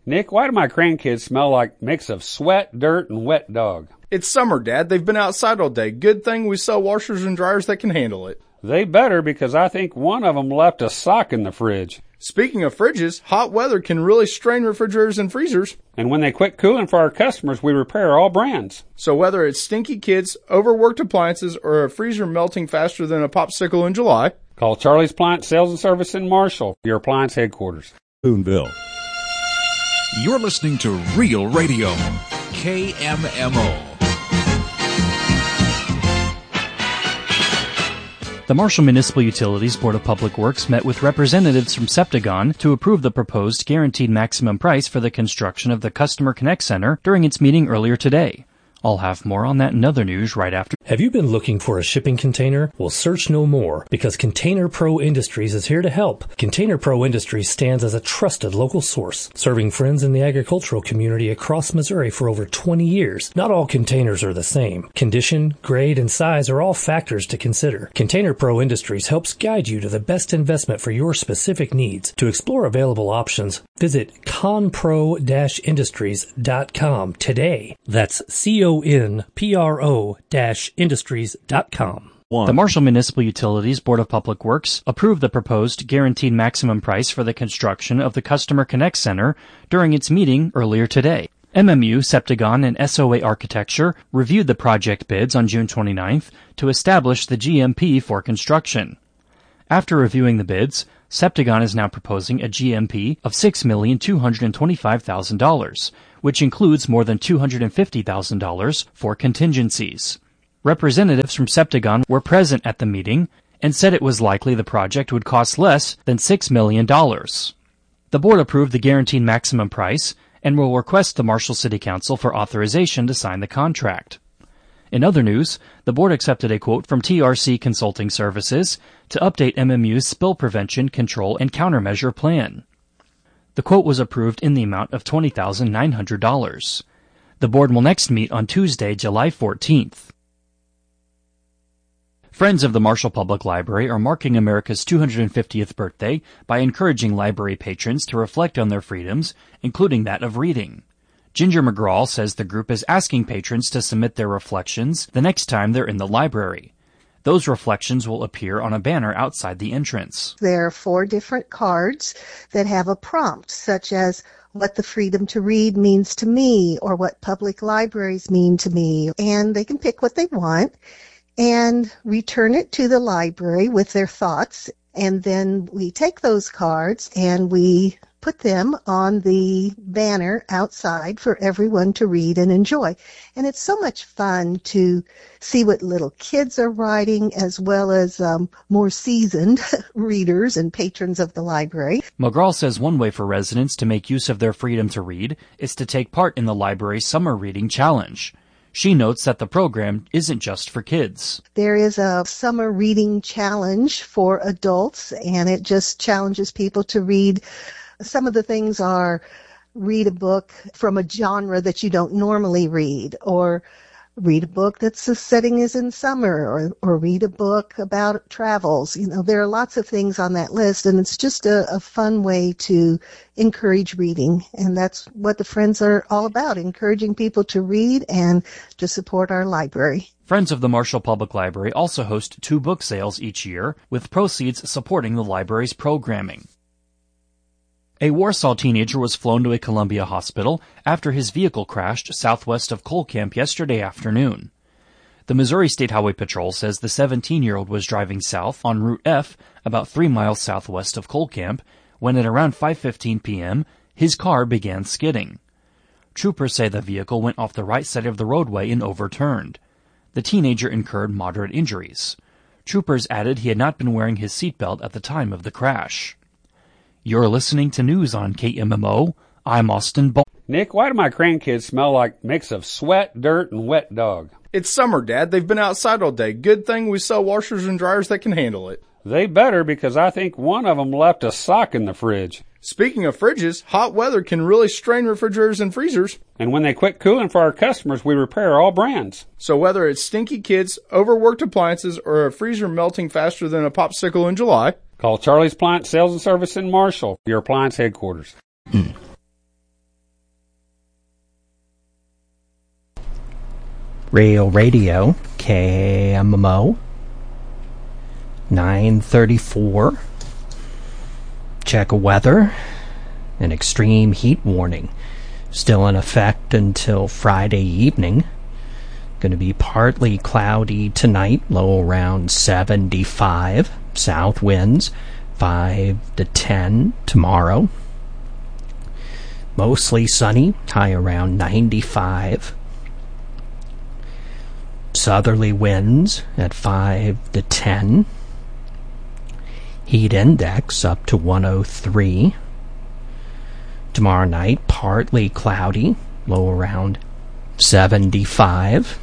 Nick, why do my grandkids smell like mix of sweat, dirt, and wet dog? It's summer, Dad. They've been outside all day. Good thing we sell washers and dryers that can handle it. They better, because I think one of them left a sock in the fridge. Speaking of fridges, hot weather can really strain refrigerators and freezers. And when they quit cooling for our customers, we repair all brands. So whether it's stinky kids, overworked appliances, or a freezer melting faster than a popsicle in July, call Charlie's Appliance Sales and Service in Marshall, your appliance headquarters. Boonville. You're listening to Real Radio, KMMO. The Marshall Municipal Utilities Board of Public Works met with representatives from Septagon to approve the proposed guaranteed maximum price for the construction of the Customer Connect Center during its meeting earlier today. I'll have more on that and other news right after. Have you been looking for a shipping container? Well, search no more, because Container Pro Industries is here to help. Container Pro Industries stands as a trusted local source, serving friends in the agricultural community across Missouri for over 20 years. Not all containers are the same. Condition, grade, and size are all factors to consider. Container Pro Industries helps guide you to the best investment for your specific needs. To explore available options, visit conpro-industries.com today. That's conpro-industries.com. The Marshall Municipal Utilities Board of Public Works approved the proposed guaranteed maximum price for the construction of the Customer Connect Center during its meeting earlier today. MMU, Septagon, and SOA Architecture reviewed the project bids on June 29th to establish the GMP for construction. After reviewing the bids, Septagon is now proposing a GMP of $6,225,000, which includes more than $250,000 for contingencies. Representatives from Septagon were present at the meeting and said it was likely the project would cost less than $6 million. The board approved the guaranteed maximum price and will request the Marshall City Council for authorization to sign the contract. In other news, the board accepted a quote from TRC Consulting Services to update MMU's spill prevention, control, and countermeasure plan. The quote was approved in the amount of $20,900. The board will next meet on Tuesday, July 14th. Friends of the Marshall Public Library are marking America's 250th birthday by encouraging library patrons to reflect on their freedoms, including that of reading. Ginger McGraw says the group is asking patrons to submit their reflections the next time they're in the library. Those reflections will appear on a banner outside the entrance. There are 4 different cards that have a prompt, such as what the freedom to read means to me, or what public libraries mean to me. And they can pick what they want and return it to the library with their thoughts. And then we take those cards and we put them on the banner outside for everyone to read and enjoy. And it's so much fun to see what little kids are writing, as well as more seasoned readers and patrons of the library. McGraw says one way for residents to make use of their freedom to read is to take part in the library's Summer Reading Challenge. She notes that the program isn't just for kids. There is a summer reading challenge for adults, and it just challenges people to read. Some of the things are read a book from a genre that you don't normally read, or read a book that's the setting is in summer, or read a book about travels. You know, there are lots of things on that list, and it's just a fun way to encourage reading. And that's what the Friends are all about, encouraging people to read and to support our library. Friends of the Marshall Public Library also host 2 book sales each year, with proceeds supporting the library's programming. A Warsaw teenager was flown to a Columbia hospital after his vehicle crashed southwest of Cole Camp yesterday afternoon. The Missouri State Highway Patrol says the 17-year-old was driving south on Route F about 3 miles southwest of Cole Camp when at around 5:15 p.m. his car began skidding. Troopers say the vehicle went off the right side of the roadway and overturned. The teenager incurred moderate injuries. Troopers added he had not been wearing his seatbelt at the time of the crash. You're listening to news on KMMO. I'm Austin Ball. Nick, why do my grandkids smell like mix of sweat, dirt, and wet dog? It's summer, Dad. They've been outside all day. Good thing we sell washers and dryers that can handle it. They better, because I think one of them left a sock in the fridge. Speaking of fridges, hot weather can really strain refrigerators and freezers. And when they quit cooling for our customers, we repair all brands. So whether it's stinky kids, overworked appliances, or a freezer melting faster than a popsicle in July, call Charlie's Appliance Sales and Service in Marshall, your appliance headquarters. Real Radio, KMMO, 9:34. Check of weather. An extreme heat warning still in effect until Friday evening. Going to be partly cloudy tonight, low around 75. South winds 5 to 10 tomorrow. Mostly sunny, high around 95. Southerly winds at 5 to 10. Heat index up to 103. Tomorrow night, partly cloudy, low around 75.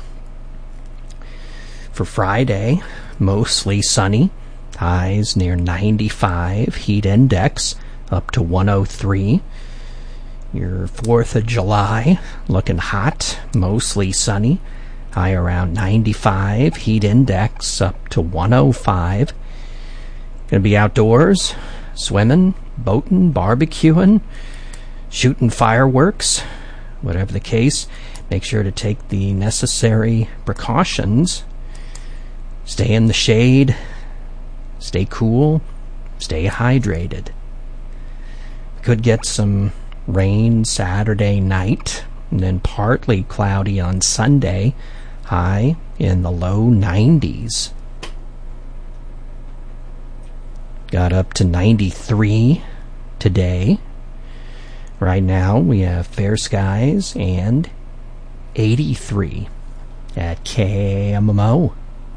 For Friday, mostly sunny, highs near 95, heat index up to 103. Your 4th of July, looking hot, mostly sunny, high around 95, heat index up to 105. Gonna be outdoors, swimming, boating, barbecuing, shooting fireworks, whatever the case. Make sure to take the necessary precautions. Stay in the shade, stay cool, stay hydrated. Could get some rain Saturday night, and then partly cloudy on Sunday, high in the low 90s. Got up to 93 today. Right now we have fair skies and 83 at KMMO.